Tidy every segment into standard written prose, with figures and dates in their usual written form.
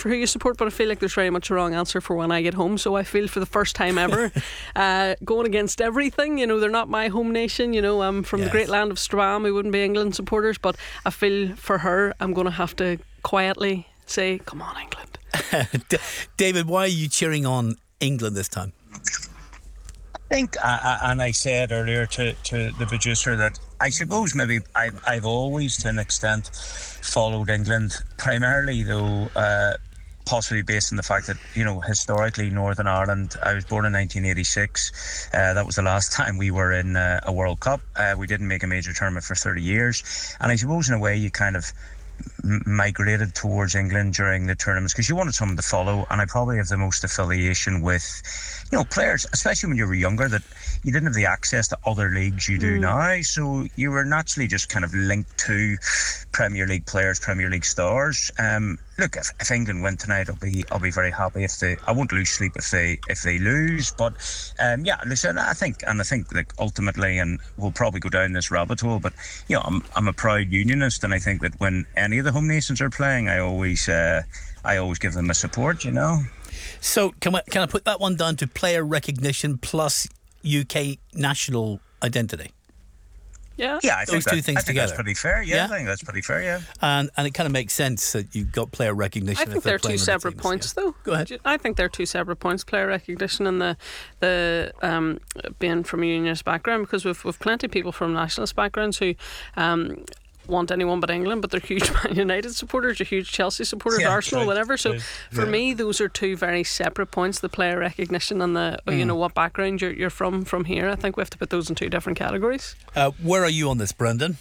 for who you support, but I feel like there's very much a wrong answer for when I get home. So I feel for the first time ever going against everything. You know, they're not my home nation. You know, I'm from the great land of Strabane. We wouldn't be England supporters, but I feel for her I'm going to have to quietly say, come on, England. David, why are you cheering on England this time? I think, and I said earlier to the producer that I suppose maybe I've always, to an extent, followed England, primarily though, possibly based on the fact that, you know, historically Northern Ireland, I was born in 1986, that was the last time we were in a World Cup. We didn't make a major tournament for 30 years, and I suppose in a way you kind of migrated towards England during the tournaments because you wanted someone to follow, and I probably have the most affiliation with, you know, players, especially when you were younger, that you didn't have the access to other leagues you do now, so you were naturally just kind of linked to Premier League players, Premier League stars. Look, if England win tonight, I'll be very happy. I won't lose sleep if they lose. But yeah, listen, I think like ultimately, and we'll probably go down this rabbit hole, but you know, I'm a proud unionist, and I think that when any of the home nations are playing, I always give them a support. You know. So can I put that one down to player recognition plus UK national identity? Yeah, I think those two things together. That's pretty fair. Yeah, I think that's pretty fair. Yeah, and it kind of makes sense that you've got player recognition. I think they're two separate points, though. Go ahead. I think they're two separate points: player recognition and the being from a unionist background. Because we've plenty of people from nationalist backgrounds who want anyone but England, but they're huge Man United supporters, or huge Chelsea supporters, Arsenal, whatever. So for me, those are two very separate points: the player recognition and the you know, what background you're from here. I think we have to put those in two different categories. Where are you on this, Brendan?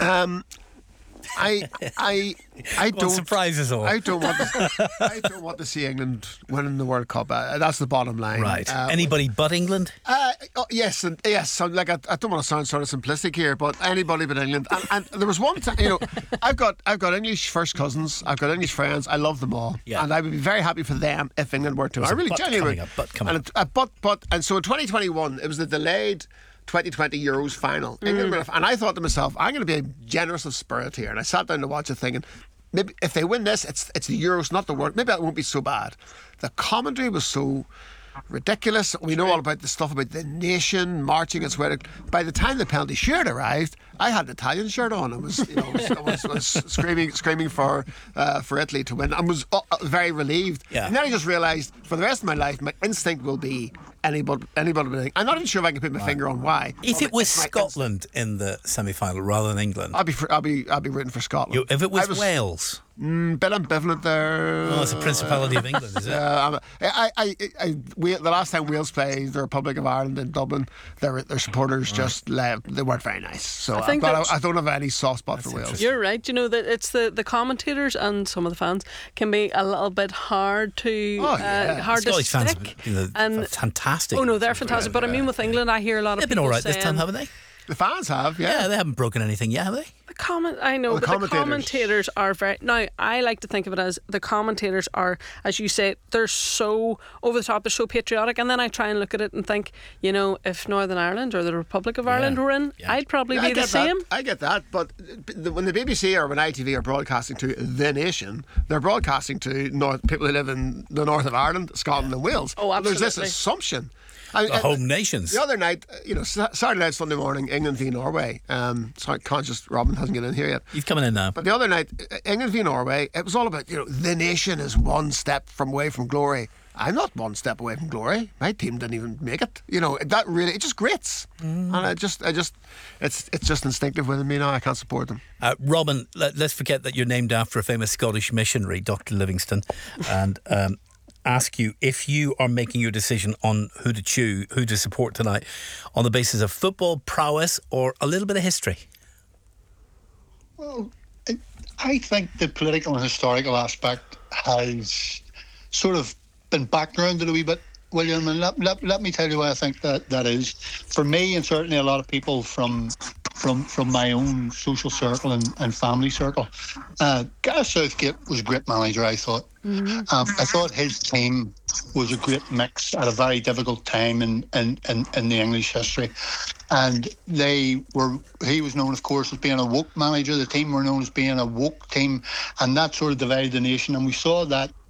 I don't surprise us all. I don't want to see England winning the World Cup. That's the bottom line. Right. Anybody but England? Yes. So, like, I don't want to sound sort of simplistic here, but anybody but England. And there was one time, you know, I've got English first cousins. I've got English friends. I love them all, and I would be very happy for them if England were to. I really genuinely. And so in 2021, it was the delayed 2020 Euros final. And I thought to myself, I'm going to be generous of spirit here. And I sat down to watch it thinking, maybe if they win this, it's the Euros, not the World. Maybe that won't be so bad. The commentary was so ridiculous. We know all about the stuff about the nation marching and sweating. By the time the penalty shirt arrived, I had the Italian shirt on. I was screaming for Italy to win. I was very relieved. Yeah. And then I just realised, for the rest of my life, my instinct will be anybody. I'm not even sure if I can put my finger on why. If it was Scotland in the semi-final rather than England, I'll be rooting for Scotland. If it was Wales, bit ambivalent there. Oh, it's a Principality of England, is it? The last time Wales played the Republic of Ireland in Dublin, their supporters just left. They weren't very nice. So I don't have any soft spot for Wales. You're right. You know that it's the commentators and some of the fans can be a little bit hard to hard Scottish to fans, stick. and fantastic. Oh no, they're fantastic. But I mean, with England, I hear a lot of They've people been all right saying, this time, haven't they? The fans have, yeah. They haven't broken anything yet, have they? The commentators are very... Now, I like to think of it as the commentators are, as you say, they're so over the top, they're so patriotic, and then I try and look at it and think, you know, if Northern Ireland or the Republic of Ireland were in, I'd probably be the same. I get that, but when the BBC or when ITV are broadcasting to the nation, they're broadcasting to people who live in the north of Ireland, Scotland and Wales. Oh, absolutely. There's this assumption. The home nations. The other night, you know, Saturday night, Sunday morning, England v Norway. Sorry, conscious Robin hasn't get in here yet. He's coming in now. But the other night, England v Norway, it was all about, you know, the nation is one step away from glory. I'm not one step away from glory. My team didn't even make it. You know, that really, it just grates. And it's just instinctive within me now. I can't support them. Robin, let's forget that you're named after a famous Scottish missionary, Dr. Livingstone, and ask you if you are making your decision on who to support tonight on the basis of football prowess or a little bit of history. Well, I think the political and historical aspect has sort of been backgrounded a wee bit, William, and let me tell you why I think that is. For me, and certainly a lot of people from my own social circle and family circle, Gareth Southgate was a great manager, I thought. I thought his team was a great mix at a very difficult time in the English history. And he was known, of course, as being a woke manager. The team were known as being a woke team, and that sort of divided the nation. And we saw that